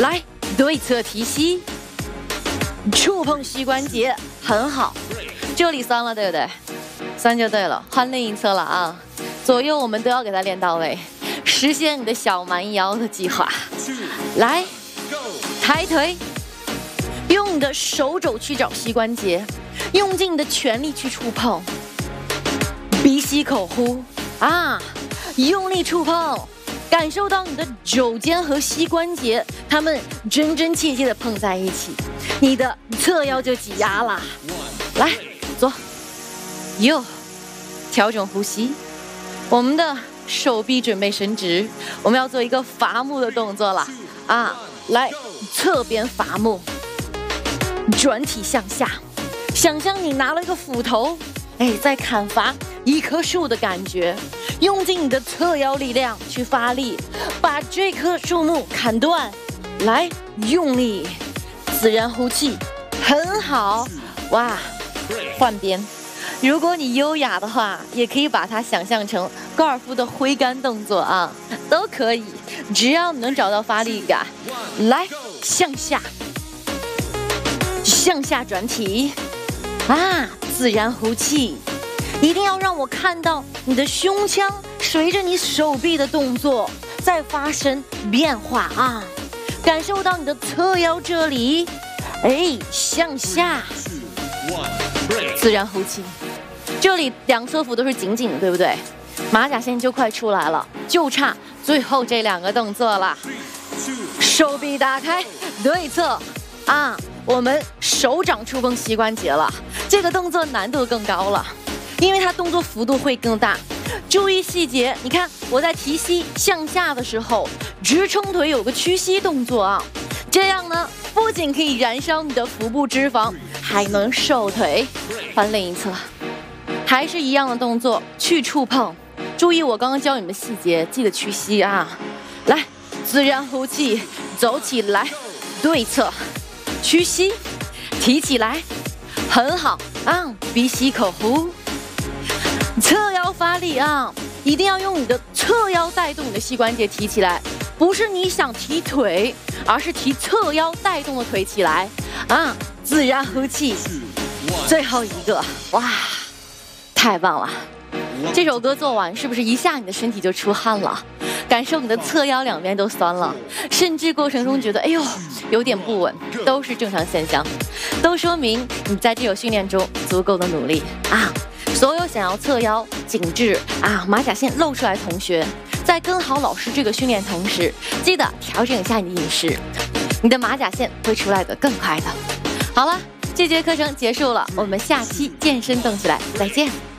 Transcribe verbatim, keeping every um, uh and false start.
来，对侧提膝，触碰膝关节，很好。这里酸了，对不对？酸就对了，换另一侧了啊！左右我们都要给它练到位，实现你的小蛮腰的计划。来，抬腿，用你的手肘去找膝关节，用尽你的全力去触碰，鼻吸口呼啊，用力触碰。感受到你的肘尖和膝关节，它们真真切切的碰在一起，你的侧腰就挤压啦。来，左、右，调整呼吸。我们的手臂准备伸直，我们要做一个伐木的动作了啊！来，侧边伐木，转体向下，想象你拿了一个斧头，哎，在砍伐一棵树的感觉。用尽你的侧腰力量去发力，把这棵树木砍断。来，用力，自然呼气，很好。哇，换边。如果你优雅的话，也可以把它想象成高尔夫的挥杆动作啊，都可以，只要你能找到发力感。来，向下，向下转体，啊，自然呼气。一定要让我看到你的胸腔随着你手臂的动作在发生变化啊！感受到你的侧腰这里，哎，向下，自然呼气。这里两侧腹都是紧紧的，对不对？马甲线就快出来了，就差最后这两个动作了。手臂打开，对侧啊，我们手掌触碰膝关节了，这个动作难度更高了。因为它动作幅度会更大，注意细节。你看我在提膝向下的时候，直撑腿有个屈膝动作啊，这样呢不仅可以燃烧你的腹部脂肪，还能瘦腿。换另一侧，还是一样的动作去触碰，注意我刚刚教你们的细节，记得屈膝啊。来，自然呼气，走起来，对侧，屈膝，提起来，很好啊，鼻吸口呼。侧腰发力啊，一定要用你的侧腰带动你的膝关节提起来，不是你想提腿，而是提侧腰带动的腿起来啊！自然呼气，最后一个，哇，太棒了！这首歌做完，是不是一下你的身体就出汗了？感受你的侧腰两边都酸了，甚至过程中觉得哎呦有点不稳，都是正常现象，都说明你在这个训练中足够的努力啊！所有想要侧腰紧致啊马甲线露出来的同学，在跟好老师这个训练同时，记得调整一下你的饮食，你的马甲线会出来的更快的。好了，这节课程结束了，我们下期健身动起来再见。